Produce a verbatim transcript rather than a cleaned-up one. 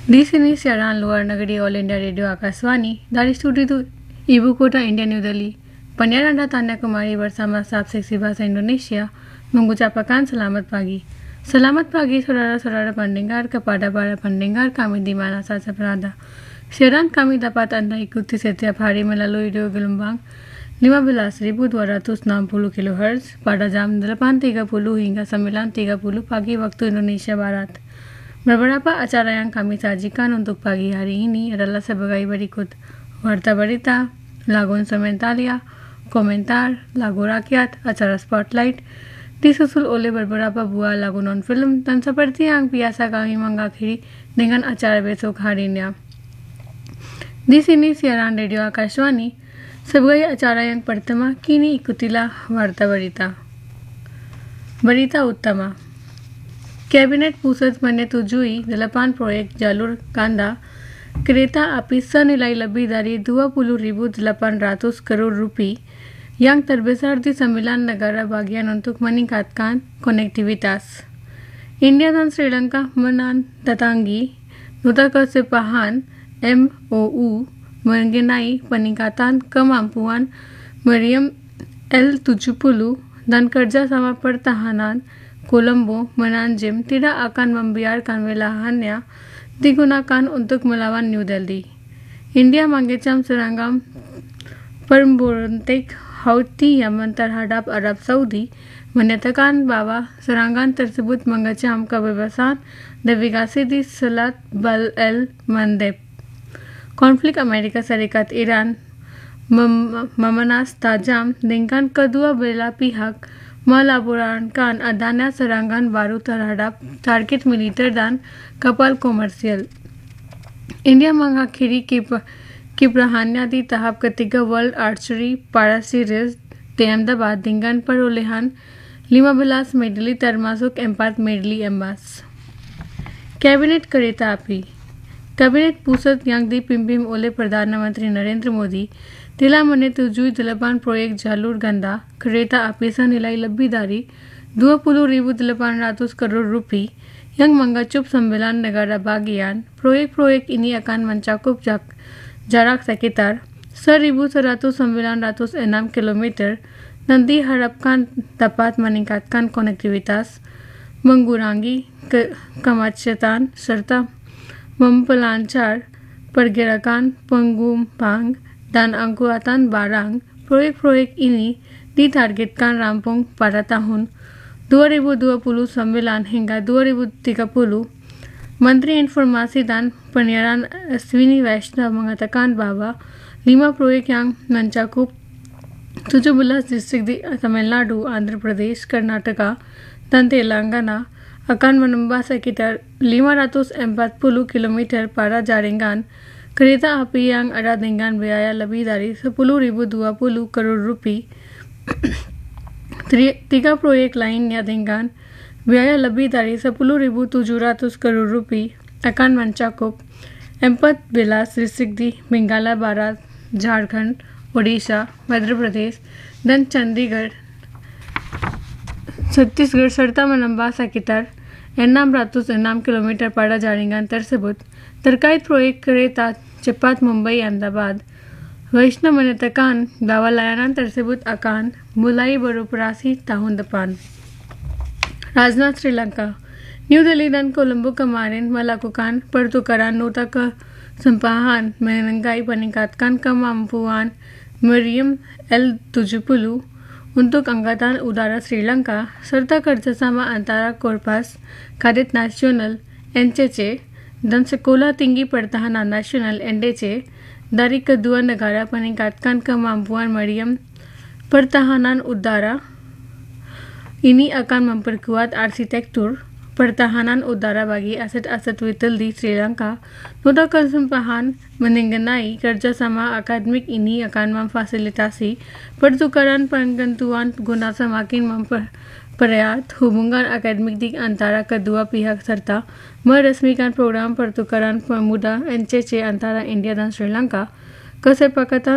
This is Sharan Lower Nagari All India Radio Akaswani. That is studio to Ibu Kota, India, New Delhi. Panyaranda Tanya Kumari bersama Sab Seksi Bahasa Indonesia mengucapkan selamat pagi. Selamat pagi saudara-saudara pendengar, kepada para pendengar kami di mana saja berada. Siaran kami dapat Anda ikuti setiap hari melalui radio gelombang lima belas ribu dua ratus enam puluh kilohertz pada jam delapan tiga puluh hingga sembilan tiga puluh pagi waktu Indonesia Barat. Beberapa acara yang kami sajikan untuk pagi hari ini adalah sebagai berikut: Warta Berita, Lagu Instrumentalia, Komentar, Lagu Rakyat, acara Spotlight, disusul oleh beberapa buah lagu non-film, dan seperti yang biasa kami mengakhiri dengan acara besok harinya. Di sini siaran Radio Akaswani. Sebagai acara yang pertama, kini ikutilah Warta Berita. Berita Utama. Kabinet Pusat menyetujui delapan proyek jalur ganda kereta api senilai lebih dari dua puluh ribu delapan ratus crore rupiah yang terbesar di sembilan negara bagian untuk meningkatkan konektivitas. India dan Sri Lanka menandatangani nota kesepahaman M O U mengenai peningkatan kemampuan meriam L tujuh puluh dan kerjasama pertahanan. Colombo menanjim tidak akan membiarkan wilayahnya digunakan untuk melawan New Delhi. India mengecam serangan pemberontak Houthi Yemen terhadap Arab Saudi, menyatakan bahwa serangan tersebut mengecam kebebasan navigasi di Selat Bab el-Mandeb. Konflik Amerika Serikat Iran mem- memanas tajam dengan kedua belah pihak melaporkan adanya serangan baru terhadap target militer dan kapal komersial. India mengakhiri kiprahnya di tahap ketiga World Archery Para Series di Ahmedabad dengan perolehan lima belas medali termasuk empat medali emas. Kabinet Kereta Api. Kabinet Pusat yang dipimpin oleh Perdana Menteri Narendra Modi telah menyetujui delapan proyek jalur ganda kereta api senilai lebih dari dua puluh ribu delapan ratus crore rupiah yang mencakup sembilan negara bagian. Proyek-proyek ini akan mencakup jarak sekitar seribu seratus sembilan puluh enam kilometer dan diharapkan dapat meningkatkan konektivitas, mengurangi ke- kemacetan, serta memperlancar pergerakan penumpang dan angkutan barang. Proyek-proyek ini ditargetkan rampung pada tahun dua ribu dua puluh sembilan hingga dua ribu tiga puluh. Menteri Informasi dan Penyiaran Ashwini Vaishnaw mengatakan bahwa lima proyek yang mencakup tujuh belas distrik di Tamil Nadu, Andhra Pradesh, Karnataka, dan Telangana akan menambah sekitar lima ratus empat puluh kilometer pada jaringan kereta api yang ada dengan biaya lebih dari sepuluh ribu dua puluh crore rupiah. Tiga proyek lainnya dengan biaya lebih dari sepuluh ribu tujuh ratus crore rupiah akan mencakup empat belas distrik di Meghalaya Barat, Jharkhand, Odisha, Madhya Pradesh, dan Chandigarh, Chhattisgarh, serta menambah sekitar enam ratus enam kilometer pada jaringan tersebut. Terkait proyek kereta cepat Mumbai-Ahmedabad, Vaishnaw menyatakan bahwa layanan tersebut akan mulai beroperasi tahun depan. Rajnath Sri Lanka. New Delhi dan Colombo kemarin melakukan pertukaran nota kesepahaman mengenai peningkatan kemampuan meriam L tujuh puluh untuk Angkatan Udara Sri Lanka, serta kerjasama antara Korps Kadet Nasional N C C dan Sekolah Tinggi Pertahanan Nasional N D C dari kedua negara meningkatkan kemampuan meriam pertahanan udara. Ini akan memperkuat arsitektur pertahanan udara bagi aset-aset vital di Sri Lanka. Nota kesepahaman mengenai kerjasama akademik ini akan memfasilitasi pertukaran pengetahuan guna semakin mempererat hubungan akademik di antara kedua pihak serta meresmikan program pertukaran pemuda N C C antara India dan Sri Lanka. Kesepakatan